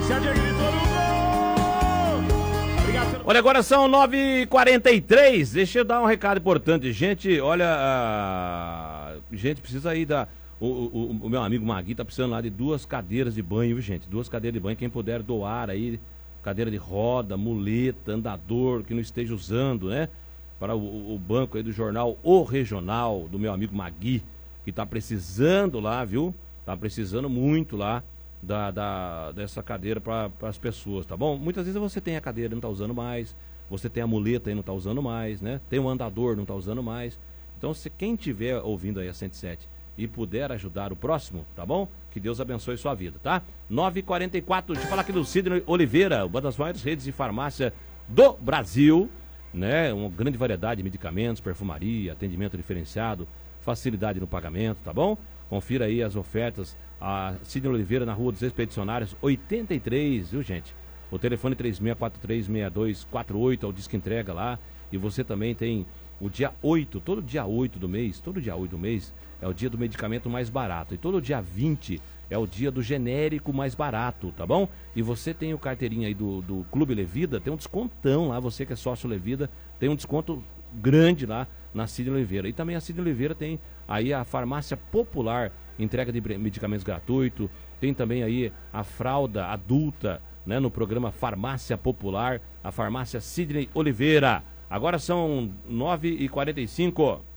Olha, agora são 9h43. Deixa eu dar um recado importante. Gente, olha, gente, precisa aí da... O meu amigo Magui tá precisando lá de 2 cadeiras de banho, viu, gente? 2 cadeiras de banho. Quem puder doar aí, cadeira de roda, muleta, andador, que não esteja usando, né? Para o banco aí do jornal O Regional, do meu amigo Magui, que tá precisando lá, viu? Tá precisando muito lá dessa cadeira para as pessoas, tá bom? Muitas vezes você tem a cadeira e não tá usando mais, você tem a muleta e não tá usando mais, né? Tem o andador, não tá usando mais. Então, se quem estiver ouvindo aí a 107 e puder ajudar o próximo, tá bom? Que Deus abençoe sua vida, tá? 9h44, deixa eu falar aqui do Sidney Oliveira, uma das maiores redes de farmácia do Brasil, né? Uma grande variedade de medicamentos, perfumaria, atendimento diferenciado, facilidade no pagamento, tá bom? Confira aí as ofertas. A Sidney Oliveira na Rua dos Expedicionários 83, viu, gente? O telefone 36436248 é o disco entrega lá. E você também tem o dia 8, todo dia 8 do mês é o dia do medicamento mais barato. E todo dia 20 é o dia do genérico mais barato, tá bom? E você tem o carteirinho aí do Clube Levida, tem um descontão lá, você que é sócio Levida, tem um desconto grande lá na Sidney Oliveira. E também a Sidney Oliveira tem aí a farmácia popular, entrega de medicamentos gratuito, tem também aí a fralda adulta, né, no programa Farmácia Popular, a farmácia Sidney Oliveira. Agora são 9h45.